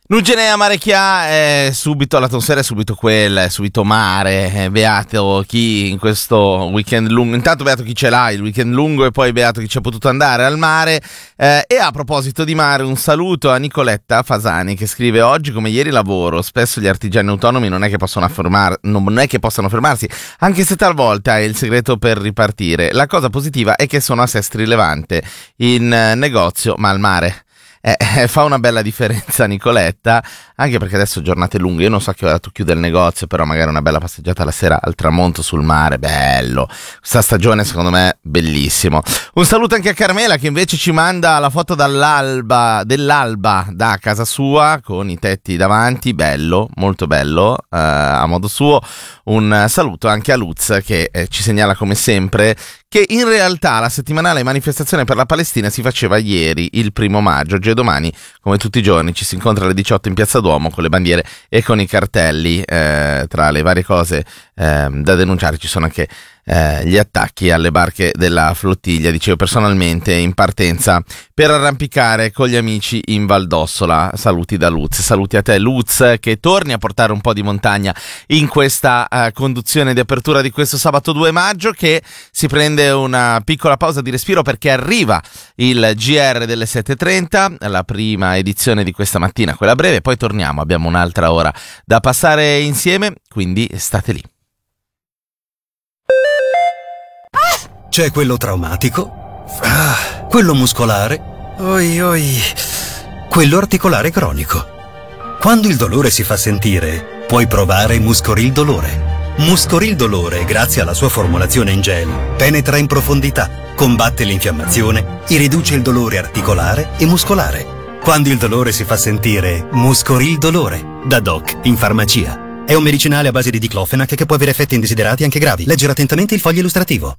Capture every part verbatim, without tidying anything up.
Nugenea Marecchia è subito, l'atmosfera è subito quella, è subito mare, è beato chi in questo weekend lungo, intanto beato chi ce l'ha il weekend lungo e poi beato chi ci ha potuto andare al mare. Eh, e a proposito di mare, un saluto a Nicoletta Fasani che scrive: oggi come ieri lavoro, spesso gli artigiani autonomi non è che possono affermar, non è che possano fermarsi, anche se talvolta è il segreto per ripartire. La cosa positiva è che sono a Sestri Levante, in eh, negozio ma al mare. Eh, eh, fa una bella differenza Nicoletta, anche perché adesso giornate lunghe, io non so a che ora tu chiude il negozio, però magari una bella passeggiata la sera al tramonto sul mare, bello, questa stagione secondo me bellissimo. Un saluto anche a Carmela che invece ci manda la foto dall'alba, dell'alba da casa sua con i tetti davanti, bello, molto bello, eh, a modo suo. Un saluto anche a Luz che eh, ci segnala come sempre che in realtà la settimanale manifestazione per la Palestina si faceva ieri, il primo maggio. Oggi e domani, come tutti i giorni, ci si incontra alle diciotto in Piazza Duomo con le bandiere e con i cartelli. Eh, tra le varie cose eh, da denunciare ci sono anche eh, gli attacchi alle barche della flottiglia, dicevo personalmente, in partenza per arrampicare con gli amici in Valdossola. Saluti da Luz, saluti a te Luz, che torni a portare un po' di montagna in questa uh, conduzione di apertura di questo sabato due maggio, che si prende una piccola pausa di respiro perché arriva il G R delle sette e trenta, la prima edizione di questa mattina, quella breve, poi torniamo, abbiamo un'altra ora da passare insieme, quindi state lì. C'è quello traumatico, ah, quello muscolare, oi oi, quello articolare cronico. Quando il dolore si fa sentire, puoi provare Muscoril Dolore. Muscoril Dolore, grazie alla sua formulazione in gel, penetra in profondità, combatte l'infiammazione e riduce il dolore articolare e muscolare. Quando il dolore si fa sentire, Muscoril Dolore, da Doc in farmacia. È un medicinale a base di diclofenac che può avere effetti indesiderati anche gravi. Leggere attentamente il foglio illustrativo.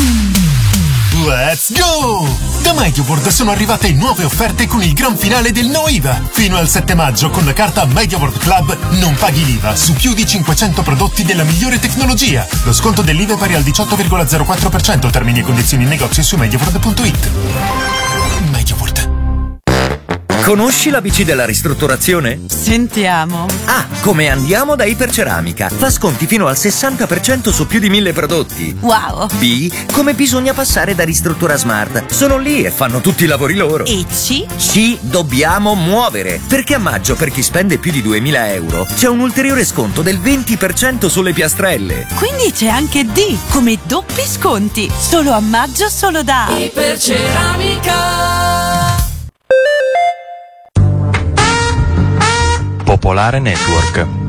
Let's go! Da MediaWorld sono arrivate nuove offerte con il gran finale del No I V A. Fino al sette maggio con la carta MediaWorld Club non paghi l'I V A su più di cinquecento prodotti della migliore tecnologia. Lo sconto dell'I V A è pari al diciotto virgola zero quattro per cento. Termini e condizioni in negozio su mediaworld punto it. MediaWorld. Conosci la B C della ristrutturazione? Sentiamo. A. Come andiamo da Iperceramica. Fa sconti fino al sessanta per cento su più di mille prodotti. Wow. B. Come bisogna passare da Ristruttura Smart. Sono lì e fanno tutti i lavori loro. E C? C. Dobbiamo muovere. Perché a maggio, per chi spende più di duemila euro, c'è un ulteriore sconto del venti per cento sulle piastrelle. Quindi c'è anche D, come doppi sconti. Solo a maggio, solo da Iperceramica. Popolare Network.